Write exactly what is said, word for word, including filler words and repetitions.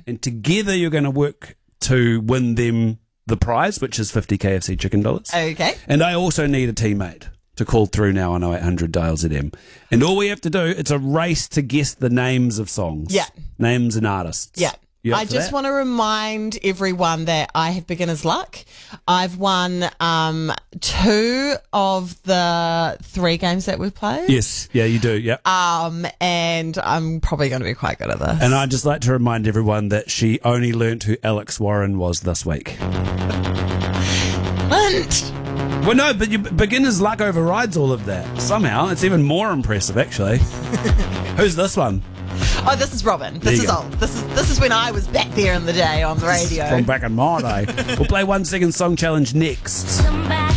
and together you're going to work to win them the prize, which is fifty K F C chicken dollars. Okay. And I also need a teammate to call through now on oh eight hundred Dial Z M. And all we have to do, it's a race to guess the names of songs. Yeah. Names and artists. Yeah. You up I for just that? want to remind everyone that I have beginner's luck. I've won um, two of the three games that we've played. Yes. Yeah, you do. Yep. Um, and I'm probably going to be quite good at this. And I'd just like to remind everyone that she only learnt who Alex Warren was this week. Clint! Well, no, but your beginner's luck overrides all of that. Somehow, it's even more impressive, actually. Who's this one? Oh, this is Robin. There This you is go. old. This is this is when I was back there in the day on the radio. From back in my day. We'll play one second song challenge next. Somebody